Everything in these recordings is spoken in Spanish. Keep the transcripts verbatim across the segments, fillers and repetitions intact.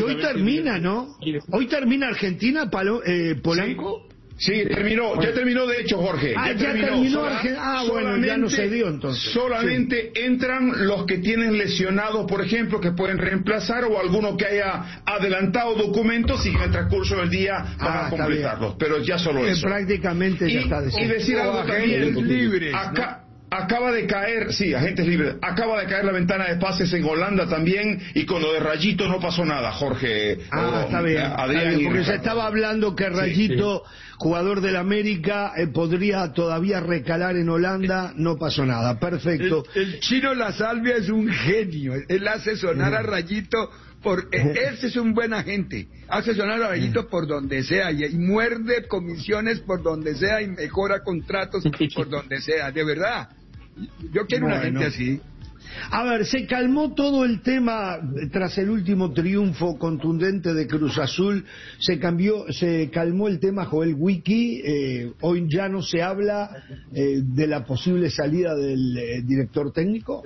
hoy termina, ¿no? Hoy termina Argentina, Palo, eh, Polanco. Sí. Sí, terminó, bueno. ya terminó de hecho, Jorge. Ah, ya, ya terminó. terminó Argentina. Ah, bueno, ya no se dio entonces. Solamente sí. entran los que tienen lesionados, por ejemplo, que pueden reemplazar, o alguno que haya adelantado documentos y que en el transcurso del día van ah, a completarlos. Pero ya solo eh, eso. Prácticamente y, ya está decidido. Y decir o algo también. Libres, acá, ¿no? Acaba de caer, sí, agentes libres, acaba de caer la ventana de pases en Holanda también, y con lo de Rayito no pasó nada, Jorge. Ah, o, está bien, Adrián está bien, porque se estaba hablando que Rayito, sí, sí. jugador del América, eh, podría todavía recalar en Holanda, no pasó nada, perfecto. El, el chino La Salvia es un genio, él hace sonar a Rayito, por, él es un buen agente, hace sonar a Rayito por donde sea, y, y muerde comisiones por donde sea, y mejora contratos por donde sea, de verdad. Yo quiero bueno. una gente así. A ver, se calmó todo el tema tras el último triunfo contundente de Cruz Azul. Se cambió, se calmó el tema Joel Wiki. Eh, hoy ya no se habla eh, de la posible salida del eh, director técnico.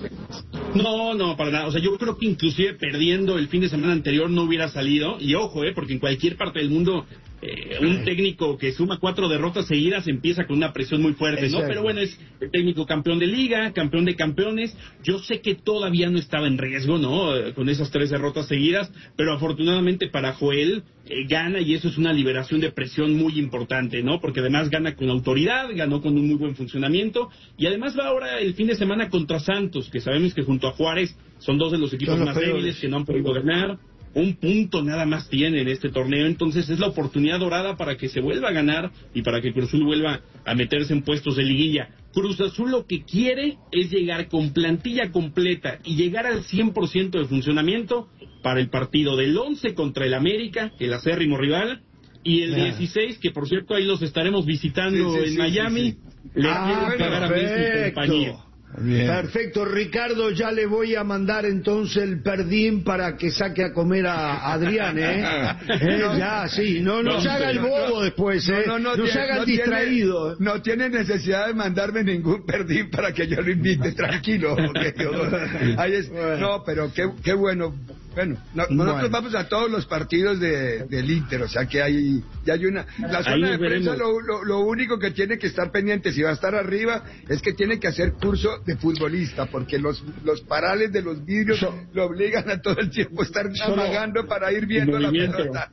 No, no, para nada. O sea, yo creo que inclusive perdiendo el fin de semana anterior no hubiera salido. Y ojo, eh, porque en cualquier parte del mundo eh, un técnico que suma cuatro derrotas seguidas empieza con una presión muy fuerte, ¿no? Exacto. Pero bueno, es el técnico campeón de liga, campeón de campeones. Yo sé que todavía no estaba en riesgo, ¿no? Con esas tres derrotas seguidas, pero afortunadamente para Joel eh, gana, y eso es una liberación de presión muy importante, ¿no? Porque además gana con autoridad, ganó con un muy buen funcionamiento, y además va ahora el fin de semana contra Santos, que sabemos que junto a Juárez son dos de los equipos más débiles que no han podido ganar. Un punto nada más tiene en este torneo, entonces es la oportunidad dorada para que se vuelva a ganar y para que Cruz Azul vuelva a meterse en puestos de liguilla. Cruz Azul lo que quiere es llegar con plantilla completa y llegar al cien por ciento de funcionamiento para el partido del once contra el América, el acérrimo rival, y el dieciséis, que por cierto ahí los estaremos visitando sí, sí, en sí, Miami, sí, sí. le ah, quiero pagar a Messi y compañía. Bien. Perfecto, Ricardo, ya le voy a mandar entonces el perdín para que saque a comer a Adrián, ¿eh? ¿Eh? No, ya, sí, no, no, no se haga el bobo no, después, ¿eh? No, no, no, no se haga el distraído. Tiene, no tiene necesidad de mandarme ningún perdín para que yo lo invite, tranquilo. Porque yo, ahí es, bueno. No, pero qué, qué bueno. Bueno, no, bueno, nosotros vamos a todos los partidos de, del Inter, o sea que hay, ya hay una... La zona de prensa lo, lo, lo único que tiene que estar pendiente, si va a estar arriba, es que tiene que hacer curso de futbolista, porque los, los parales de los vidrios so, lo obligan a todo el tiempo a estar solo, amagando para ir viendo la pelota.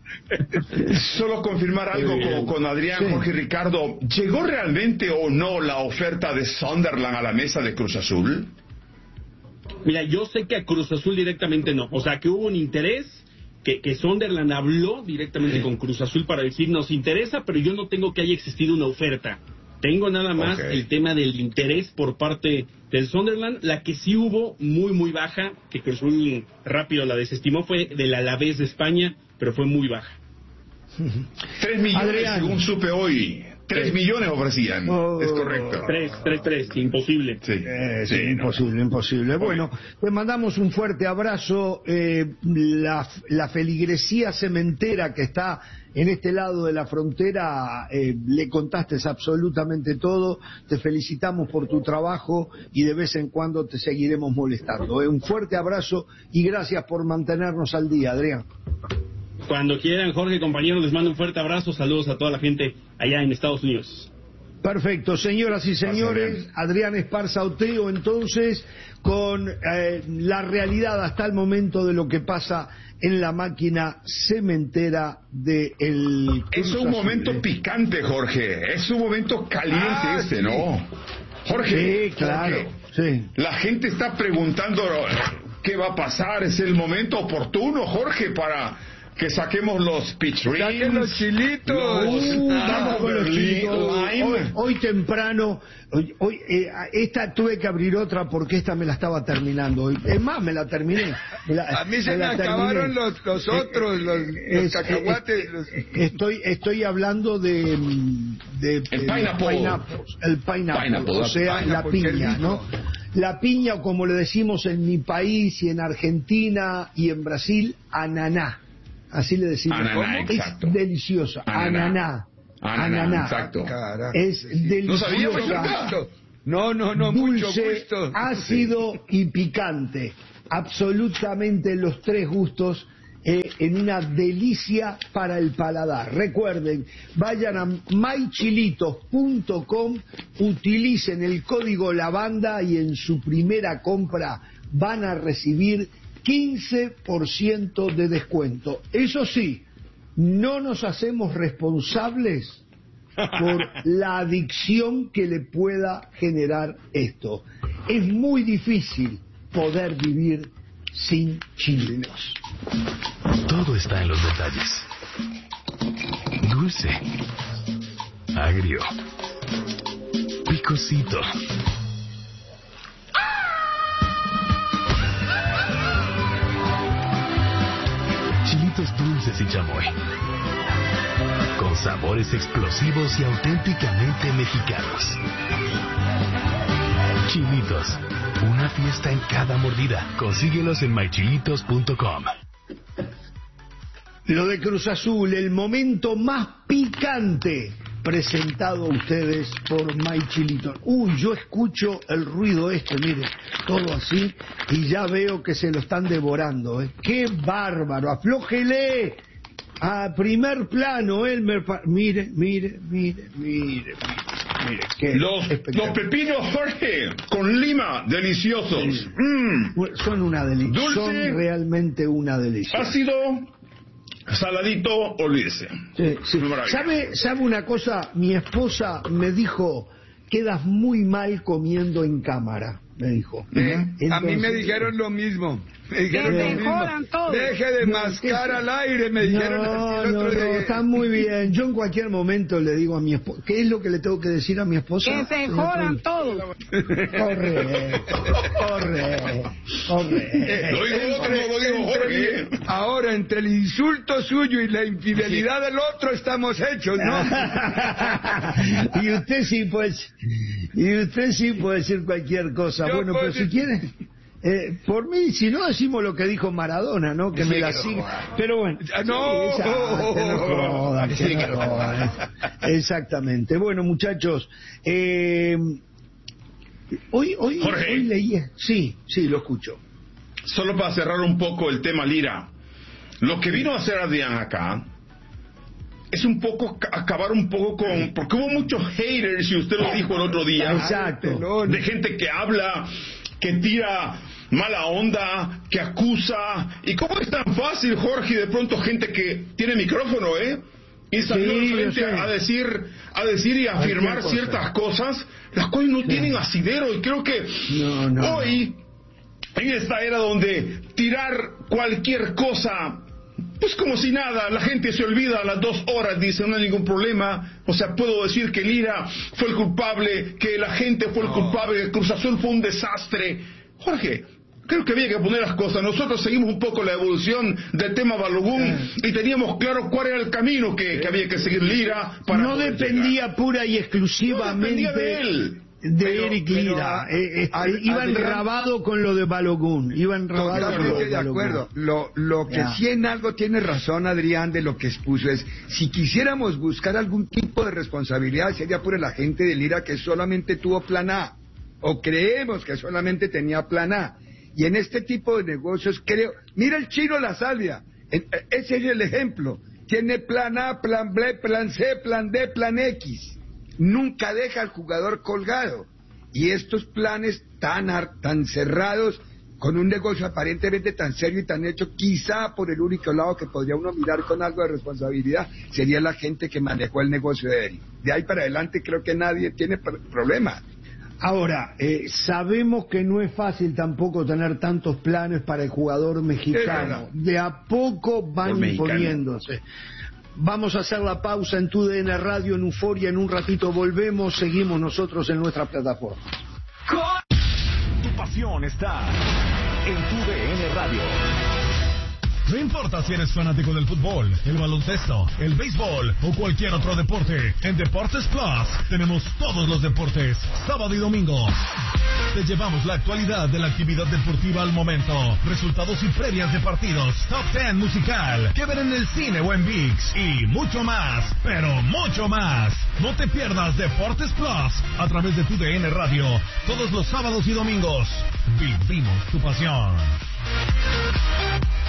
Solo confirmar algo con, con Adrián, sí. Jorge y Ricardo, ¿llegó realmente o no la oferta de Sunderland a la mesa de Cruz Azul? Mira, yo sé que a Cruz Azul directamente no, o sea que hubo un interés, que, que Sunderland habló directamente con Cruz Azul para decir nos interesa, pero yo no tengo que haya existido una oferta. Tengo nada más okay. el tema del interés por parte del Sunderland. La que sí hubo muy muy baja, que Cruz Azul rápido la desestimó, fue del Alavés de España, pero fue muy baja. Tres millones Adrián. Según supe hoy. Tres millones ofrecían, oh, es correcto. Tres, tres, tres, imposible. Sí, eh, sí, sí imposible, no. imposible. Bueno, te mandamos un fuerte abrazo. Eh, la, la feligresía cementera que está en este lado de la frontera, eh, le contaste absolutamente todo. Te felicitamos por tu trabajo y de vez en cuando te seguiremos molestando. Eh, un fuerte abrazo y gracias por mantenernos al día, Adrián. Cuando quieran, Jorge, compañeros, les mando un fuerte abrazo. Saludos a toda la gente allá en Estados Unidos. Perfecto, señoras y señores, Adrián Esparza Oteo, entonces, con eh, la realidad hasta el momento de lo que pasa en la máquina cementera de el Cruz Es un Azul, momento ¿eh? picante, Jorge, es un momento caliente ah, este, sí. ¿no? Jorge, sí, claro, Jorge, sí. La gente está preguntando qué va a pasar, es el momento oportuno, Jorge, para... que saquemos los pitch rings, saquen los chilitos, los, uh, vamos con los chilitos. Hoy, hoy temprano, hoy, hoy eh, esta tuve que abrir otra porque esta me la estaba terminando. Es más, me la terminé. Me la, a mí se me, me acabaron los, los otros, los, los cacahuates. Los... Estoy, estoy hablando de, de, el de pineapple. pineapple, el pineapple, pineapple o sea, pineapple, la piña, ¿no? La piña, o como le decimos en mi país y en Argentina y en Brasil, ananá. Así le decimos. Ananá, es exacto. deliciosa. Ananá. Ananá. Ananá. Exacto. Es deliciosa. No, no, no, dulce, mucho gusto. Ácido y picante. Absolutamente los tres gustos eh, en una delicia para el paladar. Recuerden, vayan a my chilitos punto com, utilicen el código lavanda y en su primera compra van a recibir quince por ciento de descuento. Eso sí, no nos hacemos responsables por la adicción que le pueda generar esto. Es muy difícil poder vivir sin chilitos. Todo está en los detalles. Dulce, agrio, picosito. Chilitos dulces y chamoy, con sabores explosivos y auténticamente mexicanos. Chilitos, una fiesta en cada mordida. Consíguelos en my chilitos punto com. Lo de Cruz Azul, el momento más picante presentado a ustedes por My Chilitos. Uy, yo escucho el ruido este, mire, todo así, y ya veo que se lo están devorando, ¿eh? ¡Qué bárbaro! ¡Aflójele! A primer plano, Elmer, pa... mire, mire, mire, mire, mire, qué los, los pepinos, Jorge, con lima, deliciosos. Sí. Mm. Son una delicia, Dulce, son realmente una delicia. Ácido, saladito, olvídese. Sí, sí. ¿Sabe, ¿Sabe una cosa? Mi esposa me dijo, quedas muy mal comiendo en cámara, me dijo. Eh, Entonces, a mí me dijeron lo mismo. Me dijeron que lo te mismo. jodan todos. Deje de mascar al aire, me dijeron. No, así el no, otro no, día. está muy bien. Yo en cualquier momento le digo a mi esposa, ¿qué es lo que le tengo que decir a mi esposa? Que se jodan todos. Corre, corre, corre. Lo digo otro, lo digo Jorge. Ahora, entre el insulto suyo y la infidelidad del otro estamos hechos, ¿no? y usted sí puede, y usted sí puede decir cualquier cosa. Yo bueno, puedo pero si quiere, eh, por mí, si no decimos lo que dijo Maradona, ¿no? Que me la siga. Pero bueno, No. sí, ya, que no jodan, que no jodan. Exactamente. Bueno, muchachos, eh, hoy, hoy, Jorge. hoy leí, sí, sí, lo escucho. Solo para cerrar un poco el tema Lira, lo que vino a hacer Adrián acá es un poco acabar un poco con, porque hubo muchos haters, y usted lo dijo el otro día, Exacto. de gente que habla, que tira mala onda, que acusa. ¿Y cómo es tan fácil, Jorge, de pronto gente que tiene micrófono, eh? Y salió Sí, al frente yo sé. a decir, a decir y a afirmar cosa. ciertas cosas, las cuales no tienen asidero. Y creo que No, no, hoy, en esta era donde tirar cualquier cosa, pues como si nada, la gente se olvida a las dos horas, dice, no hay ningún problema. O sea, puedo decir que Lira fue el culpable, que la gente fue el culpable, que Cruz Azul fue un desastre. Jorge, creo que había que poner las cosas. Nosotros seguimos un poco la evolución del tema Balogun y teníamos claro cuál era el camino que, que había que seguir Lira para No poder dependía llegar. pura y No exclusivamente dependía de él. de Pero- Eric pero, Lira. a- Eh, eh, a- iba Adrián- enrabado con lo de Balogun. Iba enrabado con lo Totalmente de de Balogun. acuerdo. Lo, lo que Ya. sí en algo tiene razón Adrián de lo que expuso es, si quisiéramos buscar algún tipo de responsabilidad, sería por la gente de Lira que solamente tuvo plan A, o creemos que solamente tenía plan A. Y en este tipo de negocios creo, mira el chino La Salvia, en- ese es el ejemplo, tiene plan A, plan B, plan C, plan D, plan X, nunca deja al jugador colgado. Y estos planes tan, ar- tan cerrados, con un negocio aparentemente tan serio y tan hecho, quizá por el único lado que podría uno mirar con algo de responsabilidad, sería la gente que manejó el negocio de Eric. De ahí para adelante creo que nadie tiene pr- problema. Ahora, eh, sabemos que no es fácil tampoco tener tantos planes para el jugador Es mexicano. verdad. De a poco van Por mexicano. imponiéndose. Vamos a hacer la pausa en Tu D N Radio, en Euforia. En un ratito volvemos. Seguimos nosotros en nuestra plataforma. Tu pasión está en Tu D N Radio. No importa si eres fanático del fútbol, el baloncesto, el béisbol o cualquier otro deporte, en Deportes Plus tenemos todos los deportes, sábado y domingo. Te llevamos la actualidad de la actividad deportiva al momento, resultados y previas de partidos, top ten musical, que ver en el cine o en ViX y mucho más, pero mucho más. No te pierdas Deportes Plus a través de Tu D N Radio, todos los sábados y domingos. Vivimos tu pasión.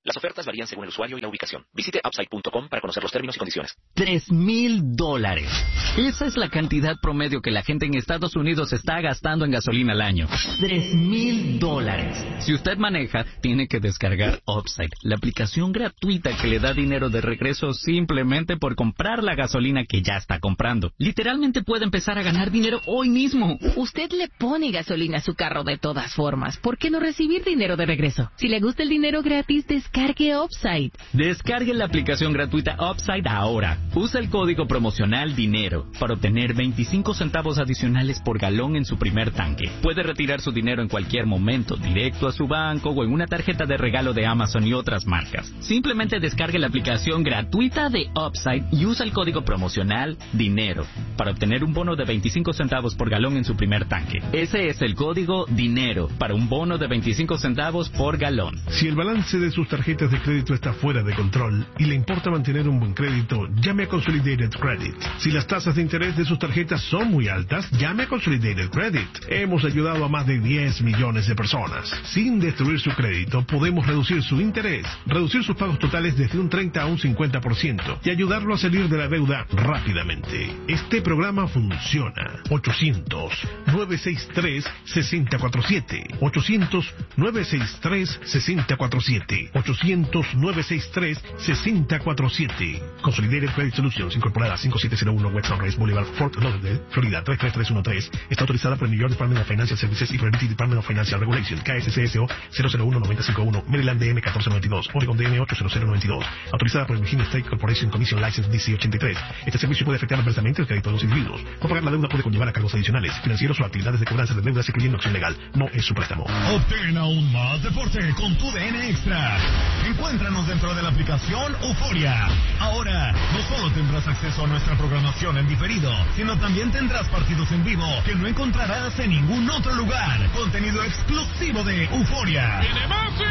Las ofertas varían según el usuario y la ubicación. Visite upside punto com para conocer los términos y condiciones. Tres mil dólares. Esa es la cantidad promedio que la gente en Estados Unidos está gastando en gasolina al año. Tres mil dólares. Si usted maneja, tiene que descargar Upside, la aplicación gratuita que le da dinero de regreso simplemente por comprar la gasolina que ya está comprando. Literalmente puede empezar a ganar dinero hoy mismo. Usted le pone gasolina a su carro de todas formas. ¿Por qué no recibir dinero de regreso? Si le gusta el dinero gratis, descargue Upside. Descargue la aplicación gratuita Upside ahora. Usa el código promocional DINERO para obtener veinticinco centavos adicionales por galón en su primer tanque. Puede retirar su dinero en cualquier momento, directo a su banco o en una tarjeta de regalo de Amazon y otras marcas. Simplemente descargue la aplicación gratuita de Upside y usa el código promocional DINERO para obtener un bono de veinticinco centavos por galón en su primer tanque. Ese es el código DINERO para un bono de veinticinco centavos por galón. Si el balance de sus tarjetas de crédito está fuera de control y le importa mantener un buen crédito, llame a Consolidated Credit. Si las tasas de interés de sus tarjetas son muy altas, llame a Consolidated Credit. Hemos ayudado a más de diez millones de personas. Sin destruir su crédito, podemos reducir su interés, reducir sus pagos totales desde un treinta a un cincuenta por ciento y ayudarlo a salir de la deuda rápidamente. Este programa funciona. ochocientos, nueve seis tres, seis cero cuatro siete. ochocientos, nueve seis tres, seis cero cuatro siete. ochocientos, nueve seis tres, seis cero cuatro siete. Consolidated Credit Solutions, incorporada cinco siete cero uno West Sunrise Boulevard, Fort Lauderdale, Florida tres tres tres uno tres. Está autorizada por el New York Department of Financial Services y por el Department of Financial Regulation, K S C S O cero cero uno nueve cinco uno, Maryland D M catorce noventa y dos, Oregon D M ocho cero cero nueve dos. Autorizada por el Virginia State Corporation Commission License D C ochenta y tres. Este servicio puede afectar adversamente el crédito de los individuos. No pagar la deuda puede conllevar a cargos adicionales, financieros o actividades de cobranza de deudas, incluyendo acción legal. No es su préstamo. Obtén aún más deporte con tu D N Extra. Encuéntranos dentro de la aplicación Euforia. Ahora, no solo tendrás acceso a nuestra programación en diferido, sino también tendrás partidos en vivo que no encontrarás en ningún otro lugar. Contenido exclusivo de Euforia. ¡Tiene Messi!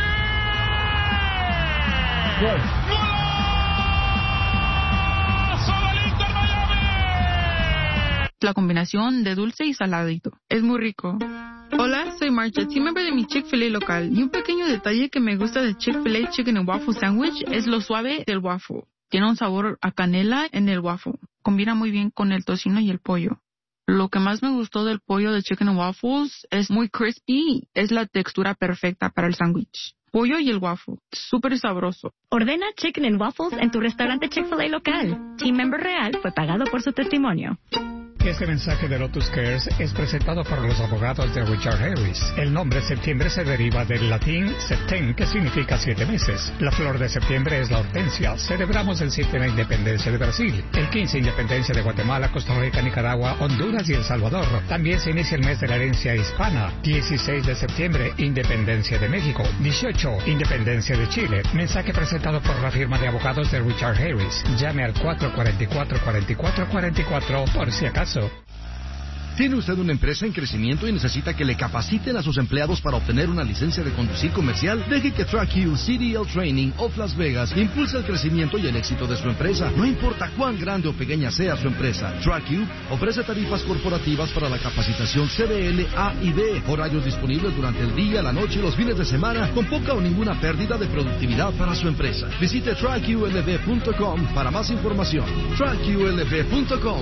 ¡Gol! La combinación de dulce y saladito. Es muy rico. Hola, soy Marcha, team member de mi Chick-fil-A local. Y un pequeño detalle que me gusta de Chick-fil-A Chicken and Waffle Sandwich es lo suave del waffle. Tiene un sabor a canela en el waffle. Combina muy bien con el tocino y el pollo. Lo que más me gustó del pollo de Chicken and Waffles es muy crispy. Es la textura perfecta para el sándwich. Pollo y el waffle. Súper sabroso. Ordena Chicken and Waffles en tu restaurante Chick-fil-A local. Team member real fue pagado por su testimonio. Este mensaje de Lotus Cares es presentado por los abogados de Richard Harris. El nombre septiembre se deriva del latín septem, que significa siete meses. La flor de septiembre es la hortensia. Celebramos el siete la independencia de Brasil, el quince independencia de Guatemala, Costa Rica, Nicaragua, Honduras y El Salvador. También se inicia el mes de la herencia hispana. dieciséis de septiembre, independencia de México. dieciocho, independencia de Chile. Mensaje presentado por la firma de abogados de Richard Harris. Llame al cuatro cuatro cuatro, cuatro cuatro cuatro cuatro por si acaso. ¿Tiene usted una empresa en crecimiento y necesita que le capaciten a sus empleados para obtener una licencia de conducir comercial? Deje que TrackU C D L Training of Las Vegas impulse el crecimiento y el éxito de su empresa. No importa cuán grande o pequeña sea su empresa, TrackU ofrece tarifas corporativas para la capacitación C D L A y B, horarios disponibles durante el día, la noche y los fines de semana, con poca o ninguna pérdida de productividad para su empresa. Visite track U L V punto com para más información. track U L V punto com.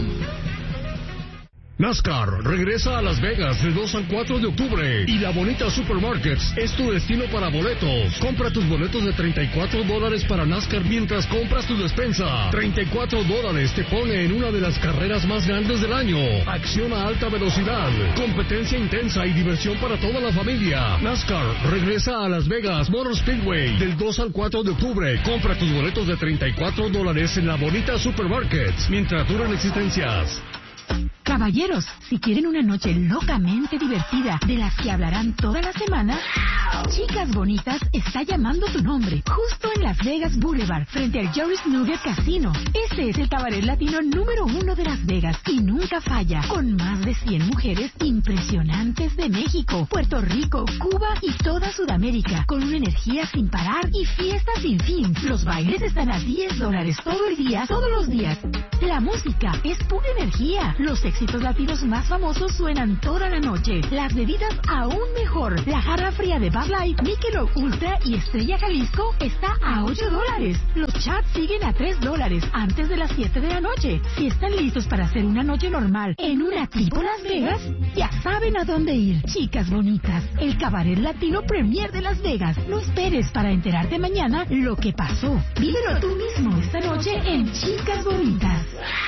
NASCAR regresa a Las Vegas del dos al cuatro de octubre y La Bonita Supermarkets es tu destino para boletos. Compra tus boletos de treinta y cuatro dólares para NASCAR mientras compras tu despensa. treinta y cuatro dólares te pone en una de las carreras más grandes del año. Acción a alta velocidad, competencia intensa y diversión para toda la familia. NASCAR regresa a Las Vegas Motor Speedway del dos al cuatro de octubre. Compra tus boletos de treinta y cuatro dólares en La Bonita Supermarkets mientras duran existencias. Caballeros, si quieren una noche locamente divertida, de las que hablarán toda la semana, Chicas Bonitas está llamando tu nombre, justo en Las Vegas Boulevard, frente al Joris Nugget Casino. Este es el cabaret latino número uno de Las Vegas y nunca falla, con más de cien mujeres impresionantes de México, Puerto Rico, Cuba y toda Sudamérica, con una energía sin parar y fiestas sin fin. Los bailes están a diez dólares todo el día, todos los días. La música es pura energía. Los éxitos éxitos latinos más famosos suenan toda la noche. Las bebidas aún mejor. La jarra fría de Bud Light, Michelob Ultra y Estrella Jalisco está a ocho dólares. Los chats siguen a tres dólares antes de las siete de la noche. Si están listos para hacer una noche normal en una tipo Las Vegas, ya saben a dónde ir. Chicas bonitas, el cabaret latino premier de Las Vegas. No esperes para enterarte mañana lo que pasó. Vívelo tú mismo esta noche en Chicas Bonitas.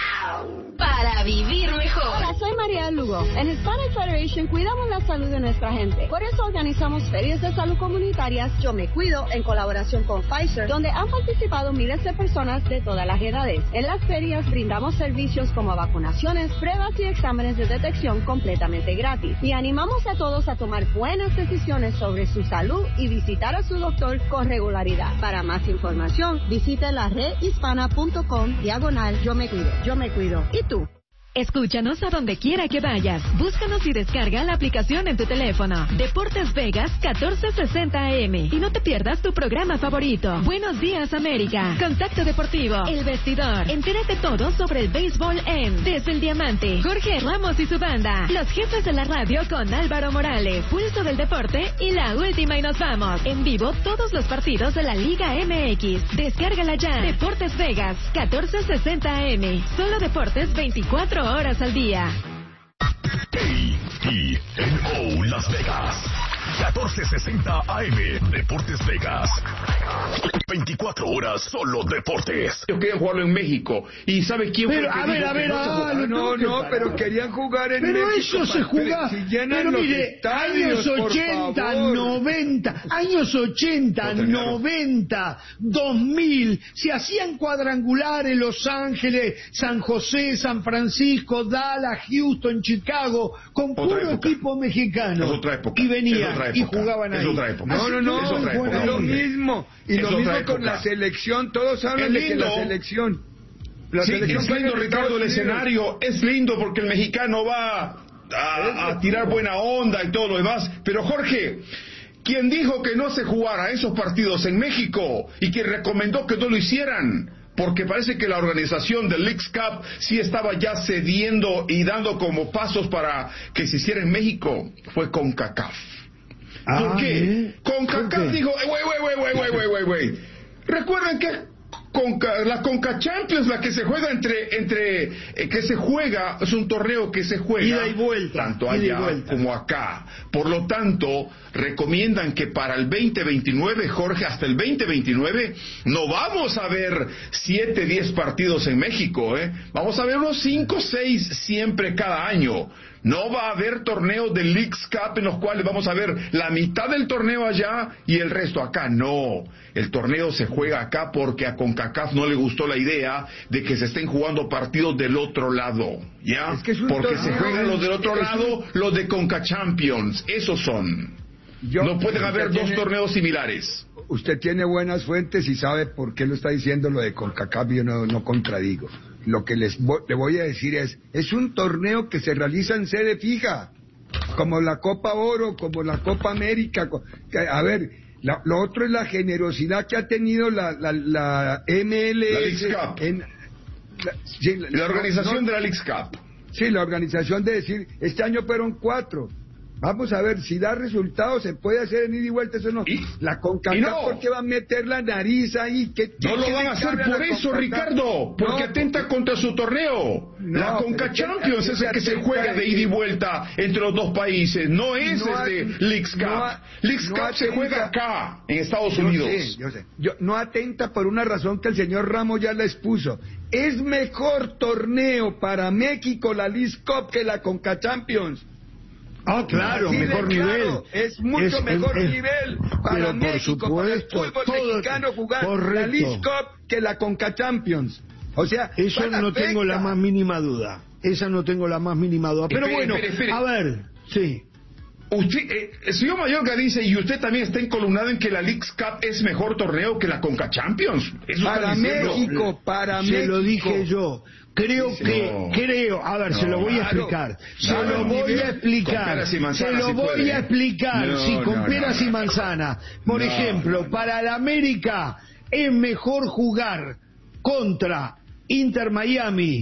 Para vivir mejor. Hola, soy María Lugo. En Hispanic Federation cuidamos la salud de nuestra gente. Por eso organizamos ferias de salud comunitarias Yo Me Cuido en colaboración con Pfizer, donde han participado miles de personas de todas las edades. En las ferias brindamos servicios como vacunaciones, pruebas y exámenes de detección completamente gratis. Y animamos a todos a tomar buenas decisiones sobre su salud y visitar a su doctor con regularidad. Para más información, visite la red hispana punto com diagonal Yo Me Cuido. Yo Me Cuido. ¿Y tú? Escúchanos a donde quiera que vayas. Búscanos y descarga la aplicación en tu teléfono. Deportes Vegas catorce sesenta A M. Y no te pierdas tu programa favorito. Buenos días, América. Contacto Deportivo. El Vestidor. Entérate todo sobre el béisbol en Desde el Diamante. Jorge Ramos y su banda. Los jefes de la radio con Álvaro Morales. Pulso del Deporte y La Última y Nos Vamos. En vivo todos los partidos de la Liga M X. Descárgala ya. Deportes Vegas catorce sesenta A M. Solo deportes veinticuatro horas al día. A T N O Las Vegas catorce sesenta A M. Deportes Vegas. veinticuatro horas solo deportes. Ellos querían jugarlo en México. ¿Y sabes quién pero, fue el que a ver, dijo a ver, que no, ah, se no, no, pero querían jugar en pero México. Pero eso se jugaba. Si pero mire, años ochenta, noventa, años ochenta, noventa, dos mil, se hacían cuadrangulares Los Ángeles, San José, San Francisco, Dallas, Houston, Chicago, con otra puro época. equipo mexicano. Es otra época. Y venían y época. jugaban ahí. Es otra época. No, no, no, es, otra época. es lo mismo. Y es lo mismo época. con la selección. Todos hablan de que la selección. La sí, selección es lindo, Ricardo, el escenario. Es lindo porque el mexicano va a, a tirar buena onda y todo lo demás. Pero Jorge, quien dijo que no se jugara esos partidos en México y quien recomendó que no lo hicieran, porque parece que la organización del Leagues Cup sí estaba ya cediendo y dando como pasos para que se hiciera en México, fue CONCACAF. Ah, ¿Por qué? ¿eh? CONCACAF ¿Por qué? dijo, wey, wey, wey, wey, wey, wey, wey. Recuerden que Conca, la Conca Champions, la que se juega entre, entre eh, que se juega, es un torneo que se juega ida y vuelta, tanto ida y allá vuelta. como acá. Por lo tanto, recomiendan que para el veinte veintinueve, Jorge, hasta el veinte veintinueve, no vamos a ver siete, diez partidos en México, ¿eh? Vamos a ver unos cinco, seis siempre cada año. No va a haber torneos del Leagues Cup en los cuales vamos a ver la mitad del torneo allá y el resto acá. No, el torneo se juega acá porque a CONCACAF no le gustó la idea de que se estén jugando partidos del otro lado, ¿ya? Es que es un porque torneo, se juegan los del otro es lado, un... los de CONCA Champions, esos son. Yo, no pueden haber tiene, dos torneos similares. Usted tiene buenas fuentes y sabe por qué lo está diciendo lo de CONCACAF, yo no, no contradigo. Lo que les vo le voy a decir es, es un torneo que se realiza en sede fija, como la Copa Oro, como la Copa América. Que, a ver, la, lo otro es la generosidad que ha tenido la, la, la M L S. La Leagues Cup. En, la, sí, la, la organización no, de la Leagues Cup. Sí, la organización de decir, este año fueron cuatro. Vamos a ver, si da resultados, se puede hacer en ida y vuelta, eso no. ¿Y? La CONCACAF, no. ¿por qué va a meter la nariz ahí? ¿Qué, no qué, lo van a hacer por eso, Ricardo, porque no, atenta contra su torneo. No, la CONCA Champions es el que se juega de ida y vuelta entre los dos países, no es no este a, Leagues Cup. No a, Leagues no Cup atenta, se juega acá, en Estados yo Unidos. Sé, yo sé. Yo, no atenta por una razón que el señor Ramos ya la expuso. Es mejor torneo para México la Leagues Cup que la CONCA Champions. Ah, claro, mejor claro, nivel. Es mucho es, mejor es, nivel para México, para el fútbol todo, mexicano jugar correcto. La Leagues Cup que la CONCA Champions. O sea, eso no tengo la más mínima duda. Esa no tengo la más mínima duda. Pero espere, bueno, espere, espere. a ver, sí. Usted, eh, el señor Mayorga dice, y usted también está encolumnado en que la Leagues Cup es mejor torneo que la CONCA Champions. Eso para México, para se México. Se lo dije yo. Creo sí, que, no. creo, a ver, no, se lo voy a explicar. Se no, lo voy a explicar. Se lo si voy puede. a explicar. No, si con peras y manzanas. Por ejemplo, para la América es mejor jugar contra Inter Miami,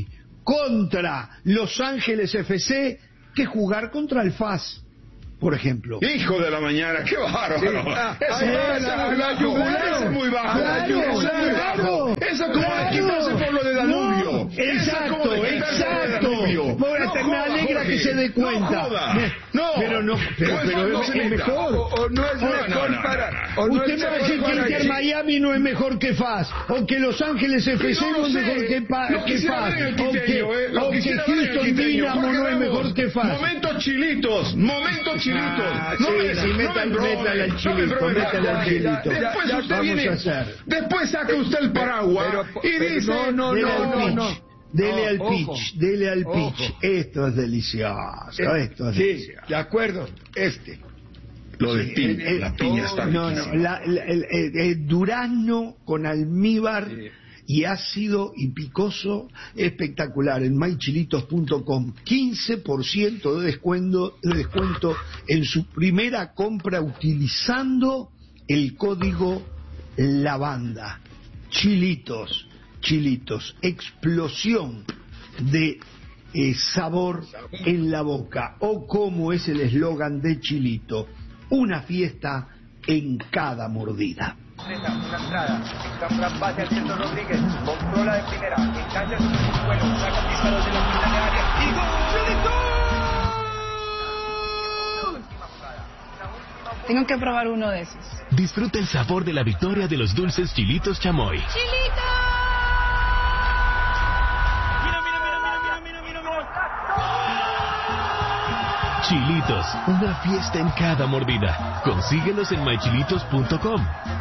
contra Los Ángeles F C que jugar contra el F A S, por ejemplo. Hijo de la mañana, qué bárbaro. Sí. Ah, Eso es muy bajo. Claro, claro. Eso es como equiparse por lo de Danubio. Exacto, exacto. Bueno, me alegra que se dé cuenta. No, pero no, pero, pero es, es mejor. O, o no es mejor para. O no Usted es me va a decir que Inter que... Miami no es mejor que F A S, o que Los Ángeles F C no, no es mejor que, pa, que F A S, o que, o que Houston Dinamo no es mejor que F A S. Momentos chilitos, momentos chilitos. Ah, no sí, me, sí, no metan, me métale al chilito, métale al chilito. Después Ya, usted vamos viene, a hacer. después saca usted el paraguas pero, y pero, dice, no, no, dele no, al no, pitch, no. dele No, al ojo, pitch, dele al ojo. pitch. Esto es delicioso, esto es Sí, delicioso. de acuerdo, este. Lo de Sí, piña, el- el- la piña está no, no, la- la- el, el- el durazno con almíbar Sí. y ácido y picoso espectacular en my chilitos punto com. quince por ciento de descuento, de descuento en su primera compra utilizando el código lavanda. Chilitos, chilitos, explosión de eh, sabor en la boca, o como es el eslogan de Chilito, una fiesta en cada mordida. Una entrada, Campran pase al centro Rodríguez, controla de primera, engancha su vuelo, saca disparos de la final de área y gol. Tengo que probar uno de esos. Disfruta el sabor de la victoria de los dulces Chilitos Chamoy. Chilitos, una fiesta en cada mordida. Consíguelos en my chilitos punto com.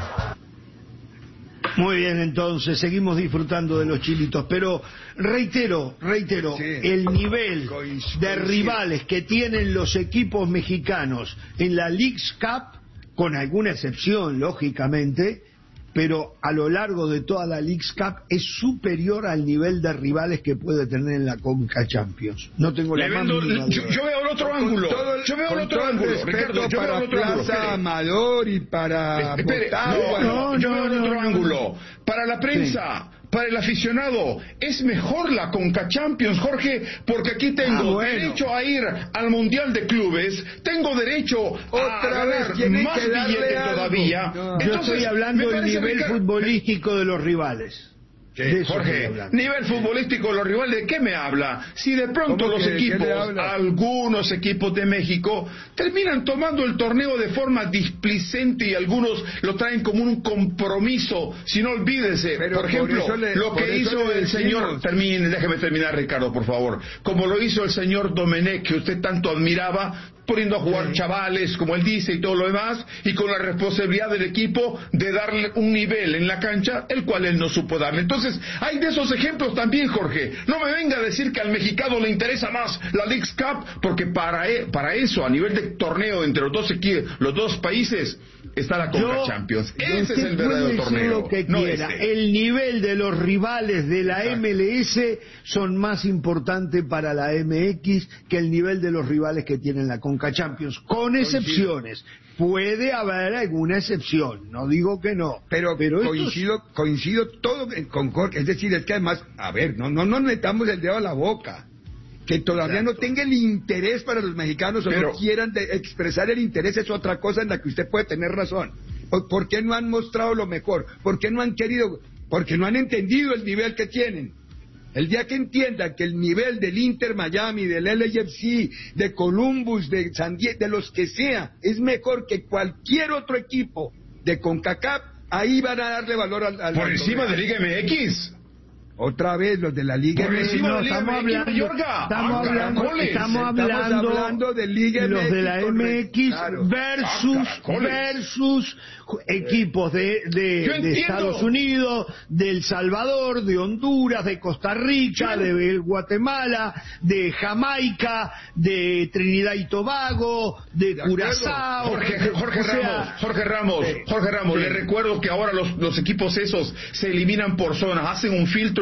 Muy bien, entonces seguimos disfrutando de los chilitos, pero reitero, reitero, Sí. el nivel Coincido. de rivales que tienen los equipos mexicanos en la Leagues Cup, con alguna excepción, lógicamente, pero a lo largo de toda la Leagues Cup es superior al nivel de rivales que puede tener en la Conca Champions. No tengo la Le más vendo- mínima yo, duda. yo veo el otro ángulo. Todo el- Yo veo el con otro todo el ángulo, respeto Ricardo. Yo veo para el otro ángulo. Plaza Espere. Amador y para Espere, Botagua. no, yo veo el otro no, ángulo. Para la prensa, para el aficionado, es mejor la Conca Champions, Jorge, porque aquí tengo Ah, bueno. derecho a ir al Mundial de Clubes, tengo derecho Otra a ganar vez tienen más que darle billetes algo. todavía. No. Yo Entonces, estoy hablando me del parece, nivel Ricardo- futbolístico de los rivales. De eso estoy Jorge, hablando. nivel futbolístico, los rivales, ¿de qué me habla? Si de pronto ¿Cómo los que de qué equipos, le habla? algunos equipos de México, terminan tomando el torneo de forma displicente y algunos lo traen como un compromiso. Si no, olvídese, Pero por por ejemplo, eso le- lo por que eso hizo le el decimos. señor, termine, déjeme terminar, Ricardo, por favor, como lo hizo el señor Domenech, que usted tanto admiraba, poniendo a jugar chavales, como él dice, y todo lo demás, y con la responsabilidad del equipo de darle un nivel en la cancha, el cual él no supo darle. Entonces, hay de esos ejemplos también, Jorge. No me venga a decir que al mexicano le interesa más la Leagues Cup, porque para, e- para eso, a nivel de torneo entre los dos equi- los dos países, está la Conca Yo- Champions. yo- Ese es usted el puede verdadero decir torneo. lo que no quiera. este. El nivel de los rivales de la Exacto. M L S son más importantes para la M X que el nivel de los rivales que tienen la Conca Champions, con excepciones. Puede haber alguna excepción, no digo que no. Pero, Pero estos- coincido, coincido todo con Jorge. Es decir, es que además, a ver, no, no nos metamos el dedo a la boca. Que todavía Exacto. no tenga el interés para los mexicanos o Pero- no quieran de- expresar el interés es otra cosa en la que usted puede tener razón. ¿Por, por qué no han mostrado lo mejor? ¿Por qué no han querido? Porque no han entendido el nivel que tienen. El día que entiendan que el nivel del Inter Miami, del L A F C, de Columbus, de San Diego, de los que sea, es mejor que cualquier otro equipo de CONCACAF, ahí van a darle valor al... al Por al encima torneo. de Liga M X. Otra vez los de la Liga Por M X. encima no, de Liga estamos M X, hablando, Mayorga. estamos Ah, hablando, caracoles. estamos Estamos hablando, hablando de Liga M X, los de la M X claro. versus Ah, caracoles. versus equipos de, de, Yo de entiendo. Estados Unidos, de El Salvador, de Honduras, de Costa Rica, Yo- de Guatemala, de Jamaica, de Trinidad y Tobago, de, De acuerdo. Curazao. Jorge, Jorge o sea, Ramos, Jorge Ramos, sí, Jorge Ramos, sí. le recuerdo que ahora los, los equipos esos se eliminan por zonas, hacen un filtro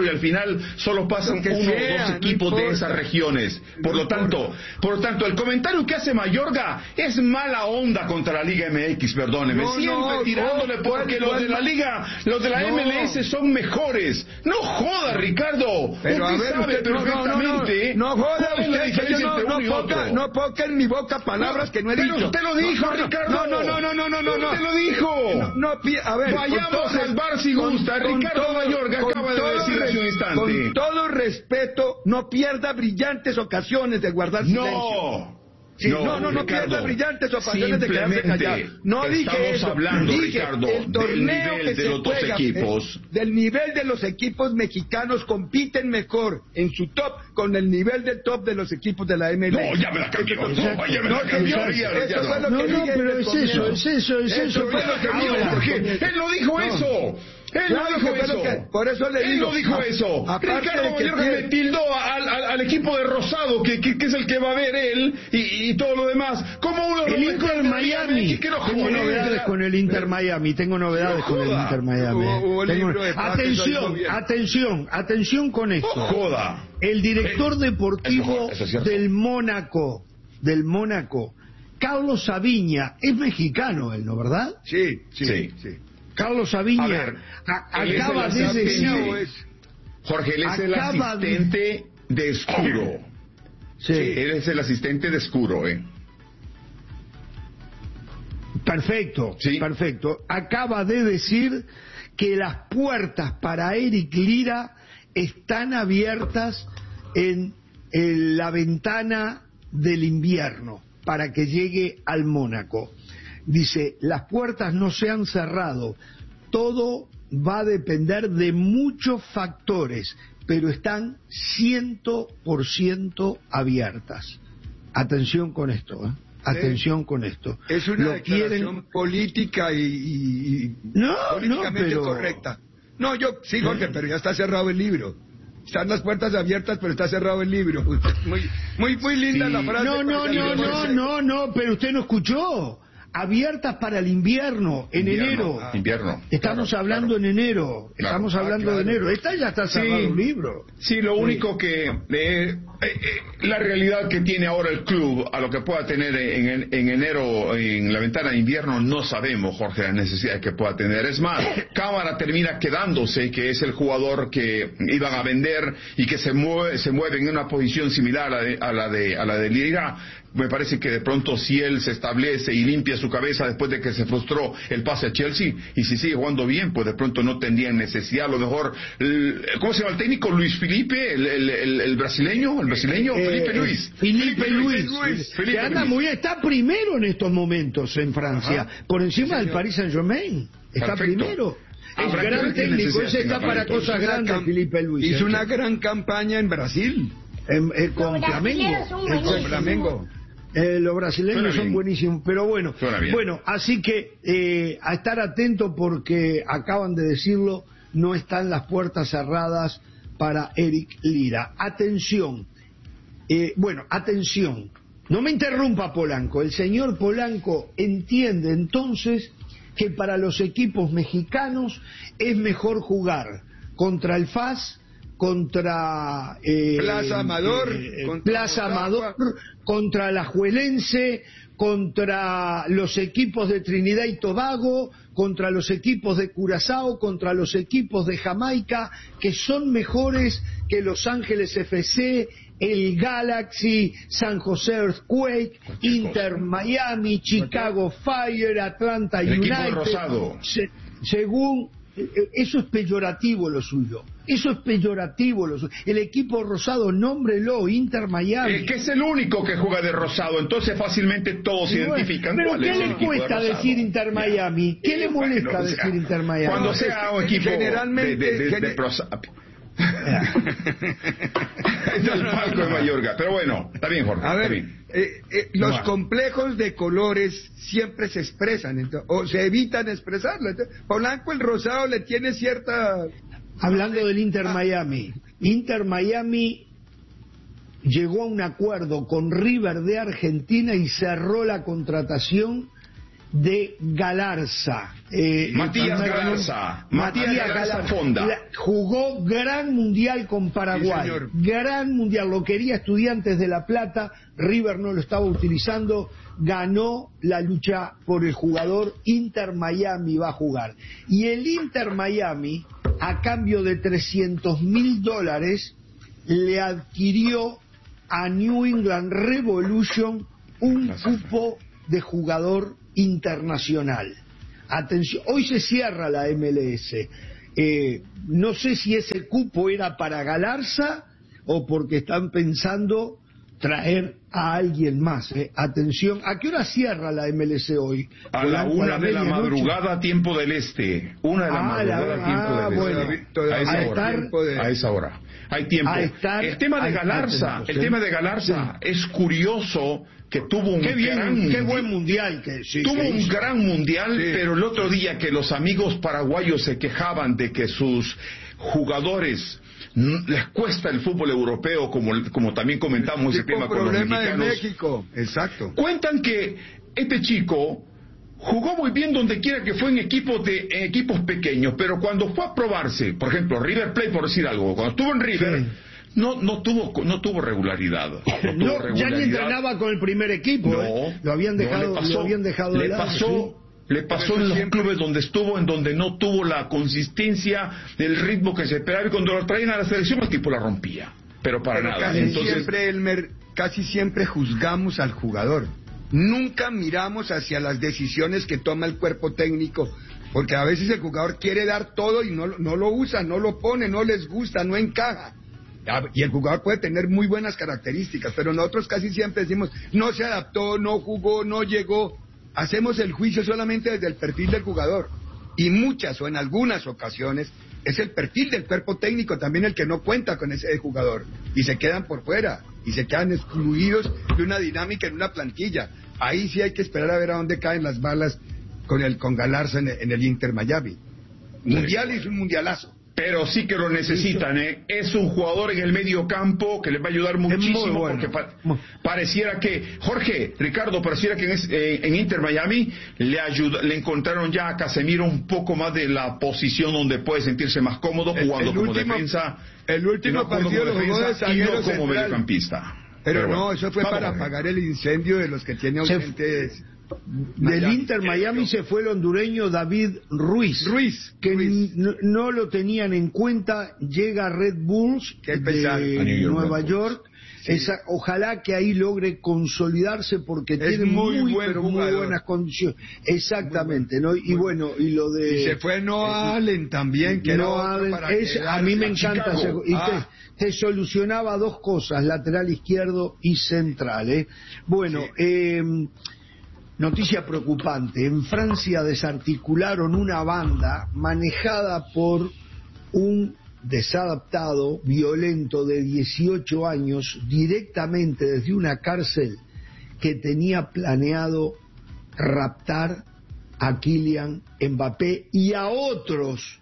y al final solo pasan uno o dos equipos no de esas regiones. Por no lo tanto, por lo tanto, el comentario que hace Mayorga es mala onda contra la Liga M X, perdóneme, no, siempre no, tirándole no, porque no, los de la Liga, los de la no. M L S son mejores. No joda, Ricardo. Pero usted a ver, sabe usted, perfectamente. No, no, no, no joda, cuál es la usted, diferencia no, entre no, uno y poca, otro. no ponga en mi boca palabras no, que no he pero dicho. Usted lo dijo, no, no, Ricardo. No, no, no, no, no, no, no, no. Usted lo dijo. No, no, a ver, vayamos todo, al bar si gusta. Con, Ricardo con Mayorga todo, acaba de decir hace un instante. Con todo respeto, no pierda brillantes ocasiones de guardar silencio. No. Sí, no, no, no, no pierda brillantes ocasiones de quedarse callado. No dije eso. hablando, dije, Ricardo, el torneo del nivel que de se los dos juega, equipos. El, del nivel de los equipos mexicanos compiten mejor en su top con el nivel del top de los equipos de la M L S. No, ya me la cambió. No, ya me no, la cambió. señor, eso fue lo no, que no, dije pero es eso, es eso, es eso. Eso fue lo que cambió, Jorge. Él no dijo eso. Él claro no dijo eso. Que, por eso le Él digo. no dijo eso. Ricardo Mayorga me tildó al, al, al equipo de Rosado, que, que, que es el que va a ver él, y, y todo lo demás. ¿Cómo uno el Inter Miami. Que no tengo novedades con el Inter Miami. Tengo novedades con el Inter Miami. O, o tengo... de Atención, atención, atención con esto. Oh, joda. El director deportivo eso, eso es del Mónaco, del Mónaco, Carlos Saviña, es mexicano él, ¿no, verdad? Sí, sí, sí. sí. Carlos Saviña ver, a, acaba de decir... Jorge, él es el asistente de, de Escuro. Sí. Él es el asistente de Escuro, ¿eh? Perfecto, sí. perfecto. Acaba de decir que las puertas para Eric Lira están abiertas en, en la ventana del invierno para que llegue al Mónaco. Dice, las puertas no se han cerrado, todo va a depender de muchos factores, pero están cien por ciento abiertas. Atención con esto, ¿eh? Atención sí. con esto. Es una Lo declaración quieren... política y, y, y no, políticamente no, pero... correcta. No, yo sí, Jorge, pero ya está cerrado el libro. Están las puertas abiertas, pero está cerrado el libro. Muy, muy, muy linda sí. la frase. No, no, no, no, no, no, pero usted no escuchó. Abiertas para el invierno, en invierno, enero. Ah, invierno. Estamos claro, hablando claro. en enero. Claro. Estamos hablando ah, claro. de enero. Esta ya está cerrado sí, el libro. Sí, lo sí. único que... Eh, eh, eh, la realidad que tiene ahora el club, a lo que pueda tener en, en enero, en la ventana de invierno, no sabemos, Jorge, las necesidades que pueda tener. Es más, Cámara termina quedándose, que es el jugador que iban a vender y que se mueve, se mueve en una posición similar a, de, a la de a la de Lira. Me parece que de pronto si él se establece y limpia su cabeza después de que se frustró el pase a Chelsea, y si sigue jugando bien, pues de pronto no tendrían necesidad. A lo mejor, el, ¿cómo se llama el técnico? Luis Felipe, el, el, el, el brasileño, el brasileño, eh, Felipe Luis. Felipe, Felipe Luis, Luis, Luis. Felipe que anda Luis. muy bien, está primero en estos momentos en Francia, Ajá. por encima sí, del Paris Saint-Germain, está Perfecto. primero. Es Habrá gran técnico, ese está para cosas grandes, Felipe Luis. Hizo una gran campaña en Brasil. En, en, con Flamengo. En, con Flamengo. Eh, los brasileños son buenísimos, pero bueno, bueno, así que eh, a estar atento porque acaban de decirlo, no están las puertas cerradas para Eric Lira. Atención, eh, bueno, atención, no me interrumpa Polanco, el señor Polanco entiende entonces que para los equipos mexicanos es mejor jugar contra el F A S, contra eh, Plaza Amador, eh, contra Plaza Amador, contra la Juelense, contra los equipos de Trinidad y Tobago, contra los equipos de Curazao, contra los equipos de Jamaica, que son mejores que Los Ángeles F C, el Galaxy, San José Earthquake, Inter Miami, Chicago Fire, Atlanta el United. Equipo de Rosado. Se, según eso es peyorativo lo suyo. Eso es peyorativo lo suyo. El equipo rosado, nómbrelo, Inter Miami. Eh, que es el único que juega de rosado, entonces fácilmente todos se bueno, identifican. Pero cuál ¿qué es le el equipo cuesta de decir Inter Miami? ¿Qué le molesta bueno, decir o sea, Inter Miami? Cuando no, sea un equipo generalmente, de, de, de, de, de prosa... es el palco de Mayorga, pero bueno, está bien, Jorge. A ver, está bien. Eh, eh, los no. complejos de colores siempre se expresan, entonces, o se evitan expresarlo. Entonces, Polanco, el rosado le tiene cierta... Hablando del Inter Miami, Inter Miami llegó a un acuerdo con River de Argentina y cerró la contratación de Galarza. Eh, Matías Galarza. Matías Galarza Fonda. La, jugó gran mundial con Paraguay. Sí, gran mundial. Lo quería Estudiantes de La Plata. River no lo estaba utilizando. Ganó la lucha por el jugador. Inter Miami va a jugar. Y el Inter Miami, a cambio de trescientos mil dólares, le adquirió a New England Revolution un cupo de jugador internacional. Atención, hoy se cierra la M L S. Eh, no sé si ese cupo era para Galarza o porque están pensando traer a alguien más. Eh. Atención, ¿a qué hora cierra la M L S hoy? A la una de la madrugada, tiempo del este. Una de la ah, madrugada, la, tiempo ah, del bueno, este. A esa, a, hora, estar, a esa hora. Hay tiempo. Estar, el tema de Galarza, el tema de Galarza sí. es curioso que tuvo un qué bien, gran qué buen mundial que sí, tuvo que un hizo. gran mundial, sí. pero el otro día que los amigos paraguayos se quejaban de que sus jugadores les cuesta el fútbol europeo, como, como también comentamos ese tema con los mexicanos. De México, exacto. Cuentan que este chico jugó muy bien donde quiera que fue en equipos de en equipos pequeños, pero cuando fue a probarse, por ejemplo, River Plate, por decir algo, cuando estuvo en River, sí. no no tuvo no tuvo regularidad. No, tuvo no regularidad. Ya ni entrenaba con el primer equipo, no, ¿eh? lo habían dejado, no, le pasó, lo habían dejado le de lado, pasó, sí. Le pasó en los siempre... clubes donde estuvo, en donde no tuvo la consistencia del ritmo que se esperaba, y cuando lo traían a la selección el tipo la rompía, pero para pero nada. Casi Entonces... siempre, Elmer, casi siempre juzgamos al jugador. Nunca miramos hacia las decisiones que toma el cuerpo técnico, porque a veces el jugador quiere dar todo y no, no lo usa, no lo pone, no les gusta, no encaja. Y el jugador puede tener muy buenas características, pero nosotros casi siempre decimos, no se adaptó, no jugó, no llegó. Hacemos el juicio solamente desde el perfil del jugador. Y muchas o en algunas ocasiones es el perfil del cuerpo técnico también el que no cuenta con ese jugador. Y se quedan por fuera. Y se quedan excluidos de una dinámica en una plantilla. Ahí sí hay que esperar a ver a dónde caen las balas con el con Galarza en, en el Inter Miami. Mundial es un mundialazo. Pero sí que lo necesitan, ¿eh? Es un jugador en el medio campo que les va a ayudar muchísimo, bueno. porque pa pareciera que, Jorge, Ricardo, pareciera que en, es, eh, en Inter Miami le, ayuda, le encontraron ya a Casemiro un poco más de la posición donde puede sentirse más cómodo jugando el, el como último, defensa. El último no partido lo jugó de zaguero y no como central. mediocampista. Pero, Pero no, bueno, eso fue para apagar el incendio de los que tiene ausentes. Del Inter Miami se fue el hondureño David Ruiz, Ruiz que Ruiz. No, no lo tenían en cuenta. Llega Red Bulls de Nueva York. Sí. Esa, ojalá que ahí logre consolidarse porque es tiene muy, muy, buen pero muy buenas condiciones. Exactamente, ¿no? Y bueno, y lo de y se fue Noah eh, Allen también, que no Allen, es, a mí me encanta ese, y ah. te, te solucionaba dos cosas, lateral izquierdo y central, ¿eh? Bueno, sí. eh noticia preocupante. En Francia desarticularon una banda manejada por un desadaptado, violento de dieciocho años, directamente desde una cárcel, que tenía planeado raptar a Kylian Mbappé y a otros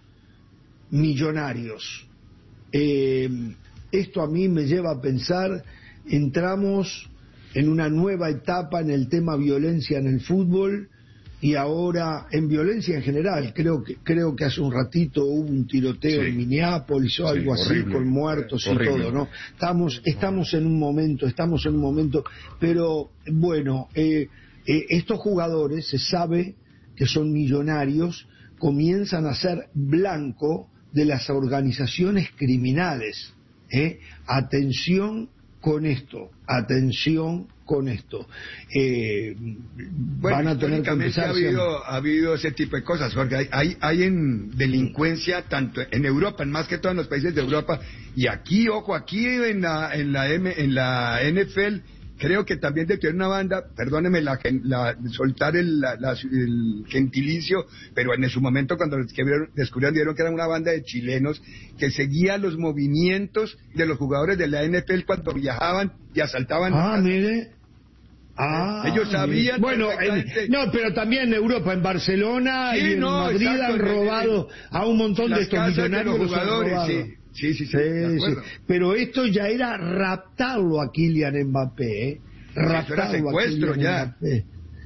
millonarios. Eh, esto a mí me lleva a pensar, entramos en una nueva etapa en el tema violencia en el fútbol y ahora en violencia en general. Creo que creo que hace un ratito hubo un tiroteo sí. en Minneapolis o algo sí, así, horrible, con muertos horrible. y todo, ¿no? Estamos estamos en un momento, estamos en un momento, pero bueno, eh, eh, estos jugadores se sabe que son millonarios, comienzan a ser blanco de las organizaciones criminales. ¿eh? Atención con esto, atención con esto. Eh, bueno, van a tener que empezar ha habido, ha habido ese tipo de cosas, porque hay, hay, hay en delincuencia tanto en Europa, en más que todo en los países de Europa, y aquí, ojo, aquí en la, en la, M, en la N F L, creo que también de que una banda, perdóneme la, la soltar el, la, la, el gentilicio, pero en su momento cuando descubrieron, descubrieron vieron que era una banda de chilenos que seguía los movimientos de los jugadores de la N F L cuando viajaban y asaltaban. Ah, mire. Ah, ellos sabían. Bueno, en, no, pero también en Europa, en Barcelona sí, y en no, Madrid exacto, han robado en, a un montón de estos millonarios. De los jugadores, sí. Sí, sí, sí, sí, sí. Pero esto ya era raptarlo a Kylian Mbappé, ¿eh? Raptarlo sí, era secuestro a Kylian ya. Mbappé.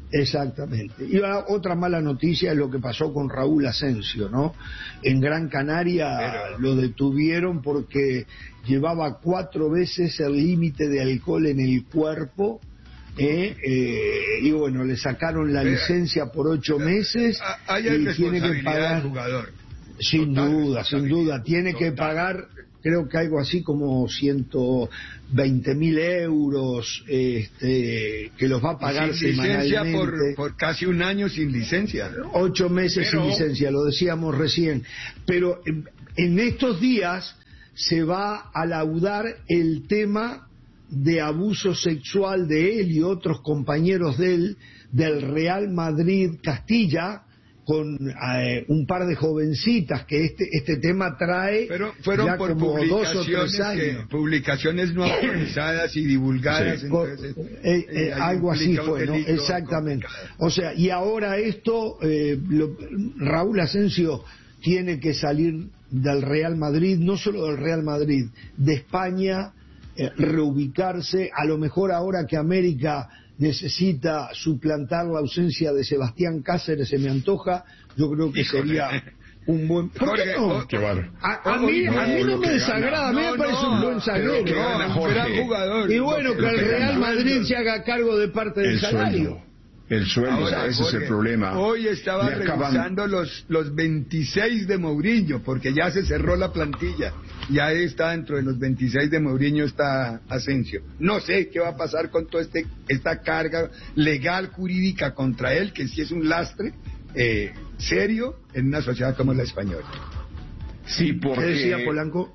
Exactamente. Y otra mala noticia es lo que pasó con Raúl Asensio, ¿no? En Gran Canaria Pero... lo detuvieron porque llevaba cuatro veces el límite de alcohol en el cuerpo, ¿eh? Eh, y bueno, le sacaron la Pero... licencia por ocho meses hay y tiene que pagar. Del jugador. Sin Total duda, sin duda, tiene Total. que pagar. Creo que algo así como ciento veinte mil euros, este, que los va a pagar sin semanalmente. Licencia por, por casi un año sin licencia. Ocho meses Pero... sin licencia, lo decíamos recién. Pero en, en estos días se va a laudar el tema de abuso sexual de él y otros compañeros de él, del Real Madrid Castilla, con eh, un par de jovencitas que este este tema trae. Pero fueron ya por como publicaciones, dos o tres años. Que, publicaciones no autorizadas y divulgadas. Sí, por, entonces, eh, eh, algo así fue, ¿no? Exactamente. O sea, y ahora esto, eh, lo, Raúl Asensio tiene que salir del Real Madrid, no solo del Real Madrid, de España, eh, reubicarse, a lo mejor ahora que América necesita suplantar la ausencia de Sebastián Cáceres, se me antoja, yo creo que Híjole. sería un buen... ¿Por qué no? Qué bueno. a, a, mí, a mí no me desagrada, a mí me parece un buen zaguero, un gran jugador. Y bueno, que el Real Madrid se haga cargo de parte del salario. El sueldo, Ahora, ese Jorge, es el problema. Hoy estaba revisando los, los veintiséis de Mourinho, porque ya se cerró la plantilla. Ya está dentro de los veintiséis de Mourinho está Asensio. No sé qué va a pasar con toda este, esta carga legal, jurídica contra él, que sí es un lastre eh, serio en una sociedad como la española. Sí, porque ¿Qué decía Polanco?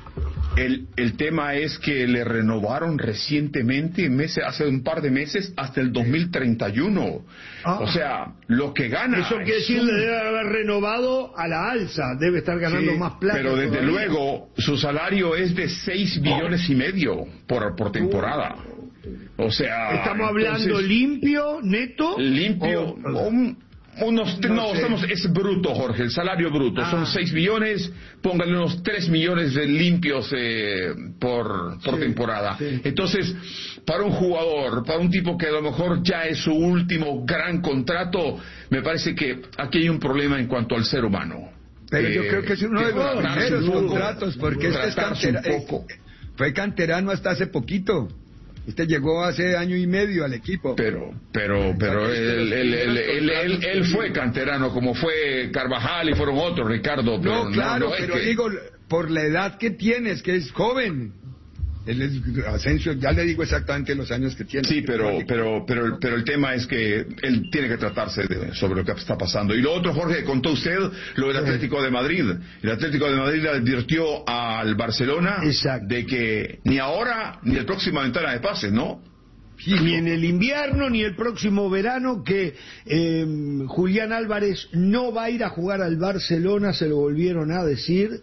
El, el tema es que le renovaron recientemente, meses, hace un par de meses, hasta el dos mil treinta y uno. Ah. O sea, lo que gana... Eso quiere decir que un... debe haber renovado a la alza, debe estar ganando sí, más plata. Pero desde todavía. luego, su salario es de seis millones y medio por, por temporada. O sea... ¿Estamos hablando entonces, limpio, neto? Limpio, o... un... Unos, no, no estamos, es bruto, Jorge, el salario bruto. Ah. Son seis millones, pónganle unos tres millones de limpios eh, por, por sí, temporada. Sí. Entonces, para un jugador, para un tipo que a lo mejor ya es su último gran contrato, me parece que aquí hay un problema en cuanto al ser humano. Pero eh, yo creo que es uno de los primeros contratos, porque este es cantera, eh, fue canterano hasta hace poquito. Este llegó hace año y medio al equipo. Pero, pero, pero él, él, él, él, él, él fue canterano, como fue Carvajal y fueron otros, Ricardo. Pero no, claro, no, no, pero que... digo, por la edad que tienes, que es joven. Él es Asensio, ya le digo exactamente los años que tiene. Sí, pero, pero, pero, pero el tema es que él tiene que tratarse de, sobre lo que está pasando. Y lo otro, Jorge, contó usted lo del Atlético de Madrid. El Atlético de Madrid le advirtió al Barcelona Exacto. de que ni ahora ni el próximo ventana de pases, ¿no? Ni en el invierno ni el próximo verano, que eh, Julián Álvarez no va a ir a jugar al Barcelona, se lo volvieron a decir.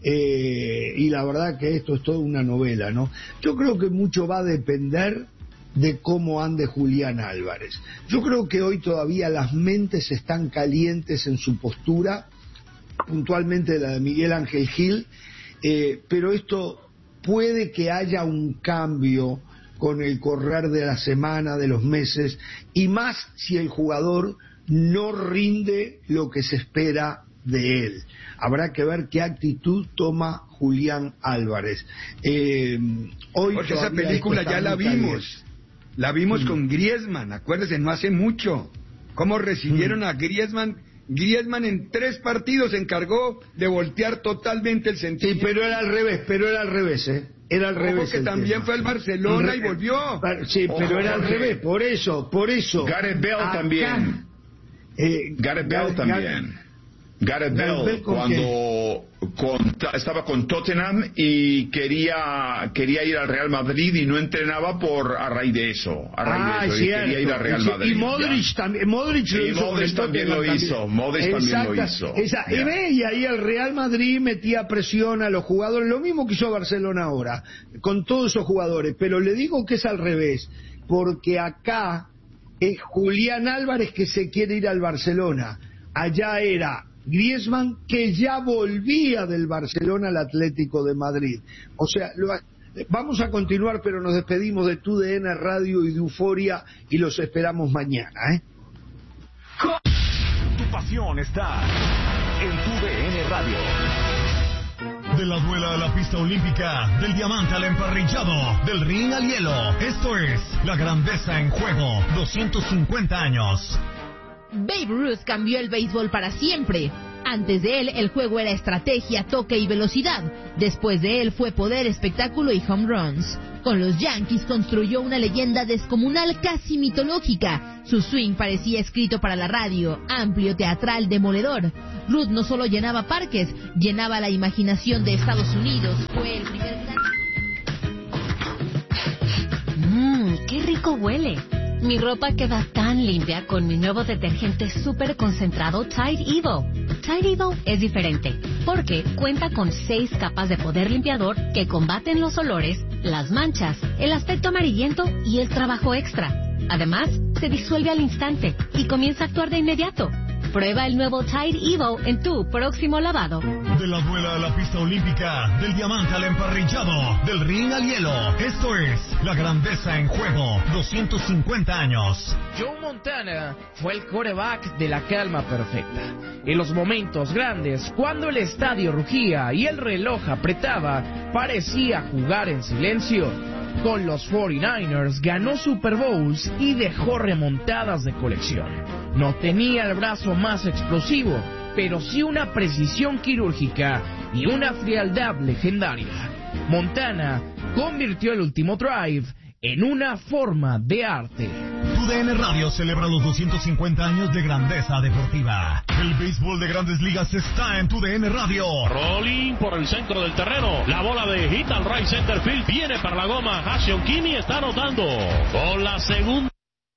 Eh, y la verdad que esto es toda una novela, ¿no? Yo creo que mucho va a depender de cómo ande Julián Álvarez. Yo creo que hoy todavía las mentes están calientes en su postura, puntualmente la de Miguel Ángel Gil, eh, pero esto puede que haya un cambio con el correr de la semana, de los meses, y más si el jugador no rinde lo que se espera de él. Habrá que ver qué actitud toma Julián Álvarez. Eh, hoy Porque esa película ya la vimos. La vimos mm. con Griezmann, acuérdese, no hace mucho. Cómo recibieron mm. a Griezmann. Griezmann en tres partidos se encargó de voltear totalmente el sentido. Sí, pero era al revés, pero era al revés, ¿eh? Era al Ojo revés. que también tema. fue al Barcelona Re... y volvió. Sí, Ojo, pero era al okay. revés, por eso, por eso. Gareth Bale acá, también. Eh, Gareth Bale también. Gareth Bale cuando con, estaba con Tottenham y quería quería ir al Real Madrid y no entrenaba por a raíz de eso, a raíz ah, de eso y quería ir al Real Madrid. Y Modric también, Modric lo y hizo. Modric también lo hizo, Modric también lo hizo. Esa, y ve, y ahí el Real Madrid metía presión a los jugadores, lo mismo que hizo Barcelona ahora, con todos esos jugadores, pero le digo que es al revés, porque acá es Julián Álvarez que se quiere ir al Barcelona, allá era Griezmann, que ya volvía del Barcelona al Atlético de Madrid. O sea, lo, vamos a continuar, pero nos despedimos de T U D N Radio y de Euforia y los esperamos mañana, ¿eh? Tu pasión está en tu D N Radio. De la duela a la pista olímpica, del diamante al emparrillado, del ring al hielo. Esto es la grandeza en juego. doscientos cincuenta años. Babe Ruth cambió el béisbol para siempre. Antes de él, el juego era estrategia, toque y velocidad. Después de él fue poder, espectáculo y home runs. Con los Yankees construyó una leyenda descomunal, casi mitológica. Su swing parecía escrito para la radio, amplio, teatral, demoledor. Ruth no solo llenaba parques, llenaba la imaginación de Estados Unidos. Fue el primer gran... Mmm, qué rico huele. Mi ropa queda tan limpia con mi nuevo detergente súper concentrado Tide Evo. Tide Evo es diferente, porque cuenta con seis capas de poder limpiador que combaten los olores, las manchas, el aspecto amarillento y el trabajo extra. Además, se disuelve al instante y comienza a actuar de inmediato. Prueba el nuevo Tide Evo en tu próximo lavado. De la duela a la pista olímpica, del diamante al emparrillado, del ring al hielo. Esto es la grandeza en juego. doscientos cincuenta años. Joe Montana fue el quarterback de la calma perfecta. En los momentos grandes, cuando el estadio rugía y el reloj apretaba, parecía jugar en silencio. Con los cuarenta y nueve ers ganó Super Bowls y dejó remontadas de colección. No tenía el brazo más explosivo, pero sí una precisión quirúrgica y una frialdad legendaria. Montana convirtió el último drive en una forma de arte. Tu D N Radio celebra los doscientos cincuenta años de grandeza deportiva. El béisbol de Grandes Ligas está en Tu D N Radio. Rolling por el centro del terreno. La bola de hit al right center field viene para la goma. Hashion Kimi está anotando con la segunda.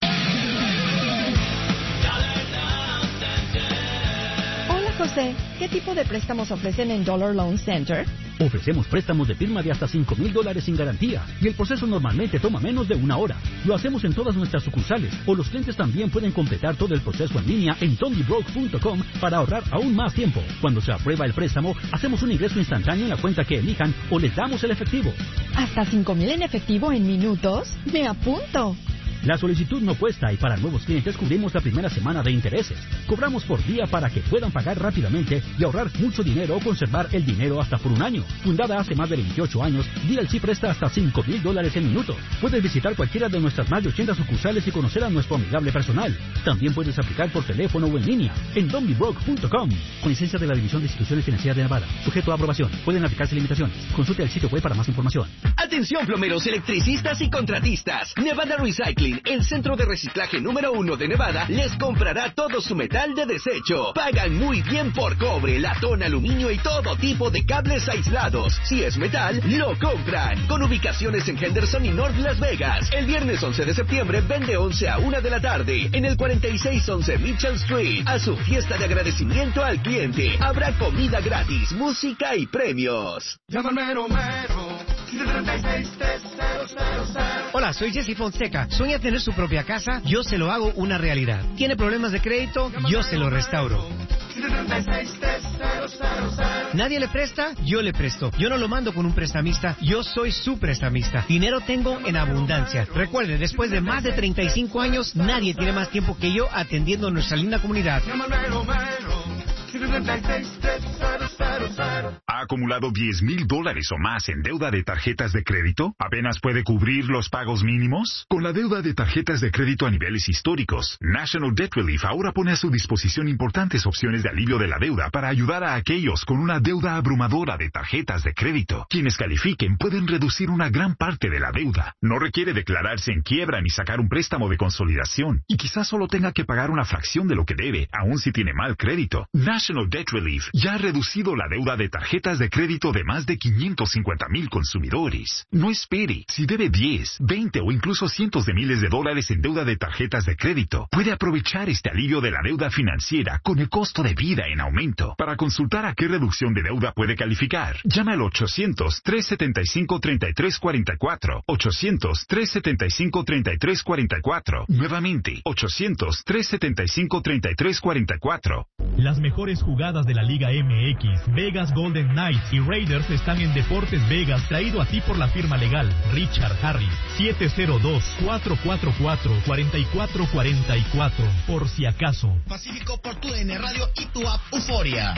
José, ¿qué tipo de préstamos ofrecen en Dollar Loan Center? Ofrecemos préstamos de firma de hasta cinco mil dólares sin garantía y el proceso normalmente toma menos de una hora. Lo hacemos en todas nuestras sucursales o los clientes también pueden completar todo el proceso en línea en Tony Broke punto com para ahorrar aún más tiempo. Cuando se aprueba el préstamo, hacemos un ingreso instantáneo en la cuenta que elijan o les damos el efectivo. ¿Hasta cinco mil en efectivo en minutos? ¡Me apunto! La solicitud no cuesta y para nuevos clientes cubrimos la primera semana de intereses. Cobramos por día para que puedan pagar rápidamente y ahorrar mucho dinero o conservar el dinero hasta por un año. Fundada hace más de veintiocho años, D L C presta hasta cinco mil dólares en minutos. Puedes visitar cualquiera de nuestras más de ochenta sucursales y conocer a nuestro amigable personal. También puedes aplicar por teléfono o en línea en Tony Broke punto com. Con licencia de la División de Instituciones Financieras de Nevada. Sujeto a aprobación. Pueden aplicarse limitaciones. Consulte el sitio web para más información. Atención plomeros, electricistas y contratistas. Nevada Recycling, el centro de reciclaje número uno de Nevada, les comprará todo su metal de desecho. Pagan muy bien por cobre, latón, aluminio y todo tipo de cables aislados. Si es metal, lo compran. Con ubicaciones en Henderson y North Las Vegas. El viernes once de septiembre vende once a una de la tarde en el cuarenta y seis once Mitchell Street. A su fiesta de agradecimiento al cliente. Habrá comida gratis, música y premios. Llámame mero mero. Hola, soy Jesse Fonseca. ¿Sueña tener su propia casa? Yo se lo hago una realidad. ¿Tiene problemas de crédito? Yo se lo restauro. ¿Nadie le presta? Yo le presto. Yo no lo mando con un prestamista, yo soy su prestamista. Dinero tengo en abundancia. Recuerde, después de más de treinta y cinco años, nadie tiene más tiempo que yo atendiendo nuestra linda comunidad. ¿Ha acumulado diez mil dólares o más en deuda de tarjetas de crédito? ¿Apenas puede cubrir los pagos mínimos? Con la deuda de tarjetas de crédito a niveles históricos, National Debt Relief ahora pone a su disposición importantes opciones de alivio de la deuda para ayudar a aquellos con una deuda abrumadora de tarjetas de crédito. Quienes califiquen pueden reducir una gran parte de la deuda. No requiere declararse en quiebra ni sacar un préstamo de consolidación. Y quizás solo tenga que pagar una fracción de lo que debe, aun si tiene mal crédito. National Debt Relief ya ha reducido la deuda de tarjetas de crédito de más de quinientos cincuenta mil consumidores. No espere. Si debe diez, veinte o incluso cientos de miles de dólares en deuda de tarjetas de crédito, puede aprovechar este alivio de la deuda financiera con el costo de vida en aumento. Para consultar a qué reducción de deuda puede calificar, llama al ochocientos, trescientos setenta y cinco, treinta y tres cuarenta y cuatro. ochocientos, trescientos setenta y cinco, treinta y tres cuarenta y cuatro. Nuevamente, ochocientos, trescientos setenta y cinco, treinta y tres cuarenta y cuatro. Las mejores jugadas de la Liga M X, Vegas Golden Knights y Raiders están en Deportes Vegas, traído a ti por la firma legal Richard Harris. siete cero dos, cuatro cuatro cuatro, cuatro cuatro cuatro cuatro, por si acaso. Pacífico por tu D N Radio y tu app Euforia.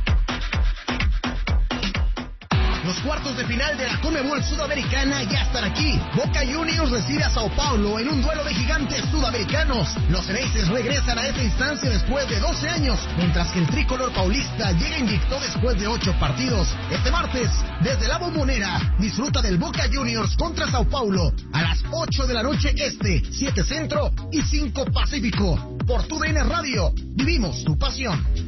Los cuartos de final de la Conmebol Sudamericana ya están aquí. Boca Juniors recibe a Sao Paulo en un duelo de gigantes sudamericanos. Los Ceneices regresan a esta instancia después de doce años, mientras que el tricolor paulista llega invicto después de ocho partidos. Este martes, desde la Bombonera, disfruta del Boca Juniors contra Sao Paulo a las ocho de la noche este, siete Centro y cinco Pacífico. Por tu D N Radio, vivimos tu pasión.